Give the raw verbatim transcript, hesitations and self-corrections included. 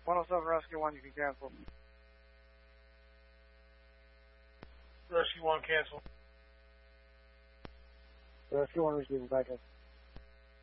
one oh seven Rescue one, you can cancel. Rescue one, cancel. Rescue one receiving backup.